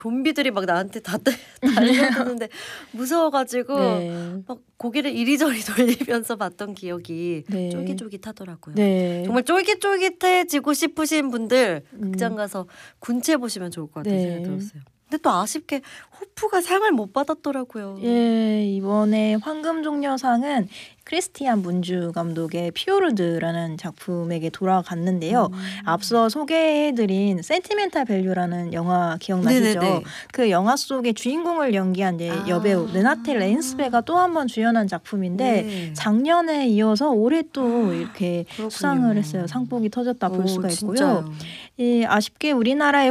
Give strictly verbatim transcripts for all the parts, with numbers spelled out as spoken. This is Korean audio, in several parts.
좀비들이 막 나한테 다 달려드는데 무서워가지고 네. 막 고개를 이리저리 돌리면서 봤던 기억이 네. 쫄깃쫄깃하더라고요. 네. 정말 쫄깃쫄깃해지고 싶으신 분들 음. 극장 가서 군체 보시면 좋을 것 같아요. 네. 생각이 들었어요. 근데 또 아쉽게 호프가 상을 못 받았더라고요. 예, 이번에 황금종려상은 크리스티안 문주 감독의 피오르드라는 작품에게 돌아갔는데요. 음. 앞서 소개해드린 센티멘탈 밸류라는 영화 기억나시죠? 네네네. 그 영화 속의 주인공을 연기한 이제 아. 여배우 르나테 렌스베가 또 한 번 주연한 작품인데 네. 작년에 이어서 올해 또 이렇게 그렇군요. 수상을 했어요. 상복이 터졌다 볼 오, 수가 있고요. 진짜요. 예, 아쉽게 우리나라의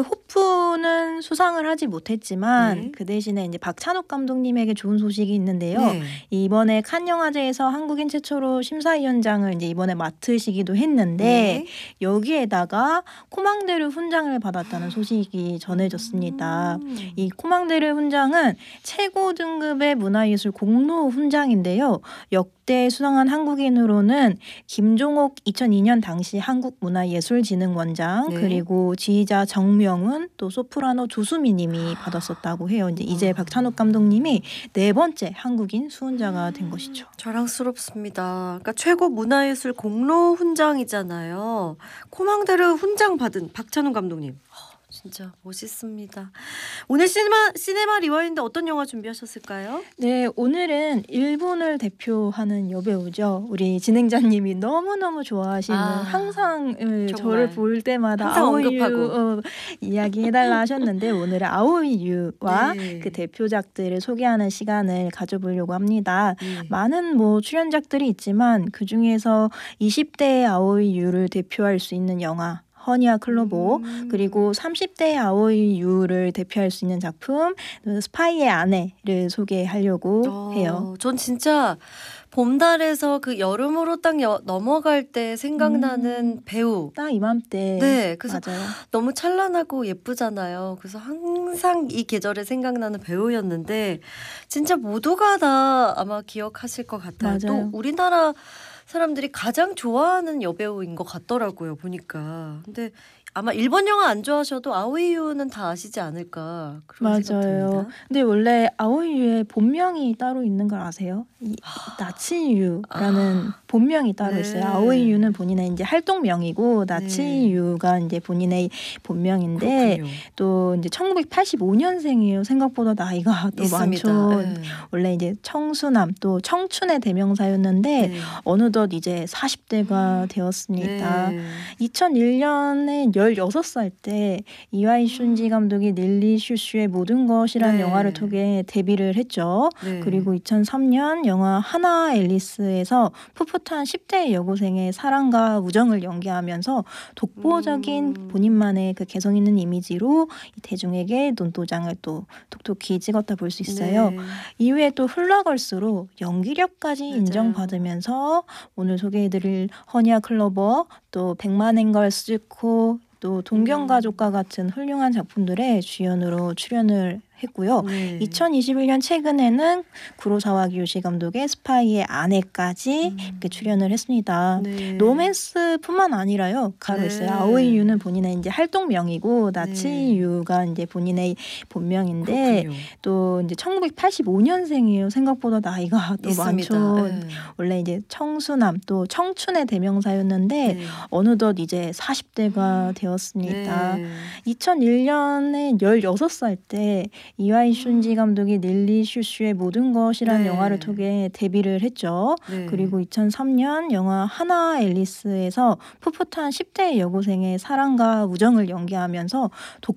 호프는 수상을 하지 못했지만 네. 그 대신에 이제 박찬욱 감독님에게 좋은 소식이 있는데요. 네. 이번에 칸 영화제에서 한국인 최초로 심사위원장을 이제 이번에 맡으시기도 했는데 네. 여기에다가 코망데르 훈장을 받았다는 소식이 전해졌습니다. 음. 이 코망데르 훈장은 최고 등급의 문화예술 공로 훈장인데요. 역대 수상한 한국인으로는 김종옥 이천이 년 당시 한국문화예술진흥원장 네. 그리고 지휘자 정명훈 또 소프라노 조수미님이 받았었다고 해요. 이제 이제 와. 박찬욱 감독님이 네 번째 한국인 수훈자가 된 것이죠. 자랑스럽습니다. 그러니까 최고 문화예술 공로 훈장이잖아요. 코망데르 훈장 받은 박찬욱 감독님. 허, 진짜 멋있습니다. 오늘 시네마, 시네마 리와인드 어떤 영화 준비하셨을까요? 네, 오늘은 일본을 대표하는 여배우죠. 우리 진행자님이 너무너무 좋아하시는 아, 항상 음, 정말. 저를 볼 때마다 항상 아오이유 언급하고. 어, 이야기해달라 하셨는데 오늘은 아오이유와 네. 그 대표작들을 소개하는 시간을 가져보려고 합니다. 네. 많은 뭐 출연작들이 있지만 그중에서 이십 대의 아오이유를 대표할 수 있는 영화 허니와 클로버 음. 그리고 삼십 대의 아오이유를 대표할 수 있는 작품 스파이의 아내를 소개하려고 어, 해요. 전 진짜 봄달에서 그 여름으로 딱 여, 넘어갈 때 생각나는 음. 배우. 딱 이맘때 네, 그래서 맞아요. 너무 찬란하고 예쁘잖아요. 그래서 항상 이 계절에 생각나는 배우였는데 진짜 모두가 다 아마 기억하실 것 같아요. 맞아요. 또 우리나라 사람들이 가장 좋아하는 여배우인 것 같더라고요. 보니까. 근데 아마 일본 영화 안 좋아하셔도 아오이유는 다 아시지 않을까 그런 생각 맞아요. 듭니다. 근데 원래 아오이유의 본명이 따로 있는 걸 아세요? 이, 나치유라는 아. 본명이 따로 네. 있어요. 아오이유는 본인의 이제 활동명이고 나치유가 이제 본인의 본명인데 그렇군요. 또 이제 천구백팔십오 년생이에요. 생각보다 나이가 또 있습니다. 많죠. 네. 원래 이제 청순함 또 청춘의 대명사였는데 네. 어느덧 이제 사십 대가 되었습니다. 네. 이천일 년에 열여섯 살 때 이와이 슌지 감독이 닐리 슈슈의 모든 것이라는 네. 영화를 통해 데뷔를 했죠. 네. 그리고 이천삼 년 영화 하나 앨리스에서 풋풋한 십 대 여고생의 사랑과 우정을 연기하면서 독보적인 음. 본인만의 그 개성 있는 이미지로 대중에게 눈도장을 또 톡톡히 찍었다 볼 수 있어요. 네. 이후에 또 흘러갈수록 연기력까지 맞아요. 인정받으면서 오늘 소개해드릴 허니와 클로버 또 백만 앵걸 스즈코 또 동경가족과 같은 훌륭한 작품들의 주연으로 출연을 했고요. 네. 이천이십일 년 최근에는 구로사와 기요시 감독의 스파이의 아내까지 음. 이렇게 출연을 했습니다. 네. 로맨스뿐만 아니라요. 가로 네. 있어요. 아오이유는 본인의 이제 활동명이고 나치유가 이제 본인의 본명인데 그렇군요. 또 이제 천구백팔십오 년생이에요. 생각보다 나이가 또 있습니다. 많죠. 네. 원래 이제 청순함 또 청춘의 대명사였는데 네. 어느덧 이제 사십 대가 되었습니다. 네. 이천일 년에 열여섯 살 때 이와이 슌지 감독이 닐리 슈슈의 모든 것이라는 네. 영화를 통해 데뷔를 했죠. 네. 그리고 이천삼 년 영화 하나 앨리스에서 풋풋한 십 대 여고생의 사랑과 우정을 연기하면서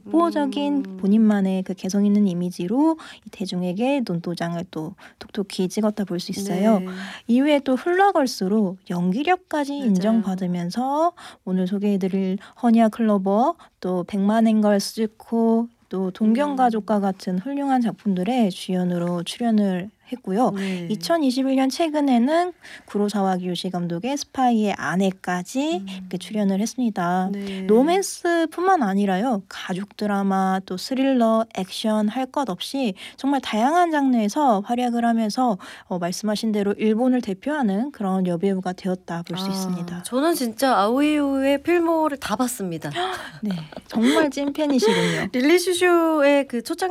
독보적인 음. 본인만의 그 개성 있는 이미지로 대중에게 눈도장을 또 톡톡히 찍었다 볼 수 있어요. 네. 이후에 또 흘러갈수록 연기력까지 맞아요. 인정받으면서 오늘 소개해드릴 허니와 클로버 또 백만 앵걸 스즈코 또 동경가족과 같은 훌륭한 작품들의 주연으로 출연을 했고요. 네. 이천이십일 년 최근에는 구로사와 기요시 감독의 스파이의 아내까지 음. 이렇게 출연을 했습니다. 네. 로맨스뿐만 아니라요. 가족 드라마 또 스릴러 액션 할 것 없이 정말 다양한 장르에서 활약을 하면서 어, 말씀하신 대로 일본을 대표하는 그런 여배우가 되었다 볼 수 아, 있습니다. 저는 진짜 아오이유의 필모를 다 봤습니다. 네, 정말 찐팬이시군요. 릴리 슈슈의 그 초창